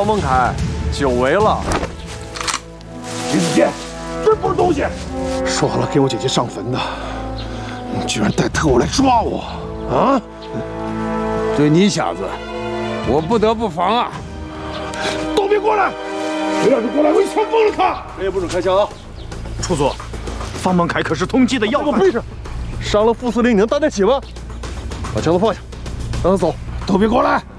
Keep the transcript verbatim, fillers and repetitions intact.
方孟凯久违了。 林子健，这不是东西！说好了给我姐姐上坟的，你居然带特务来抓我啊！ 就你小子，我不得不防啊！ 都别过来！谁要是过来，我一枪崩了他！ 谁也不准开枪啊！ 处座，方孟凯可是通缉的要犯。 给我背上！伤了副司令，你能担得起吗？把枪都放下，让他走。 都别过来！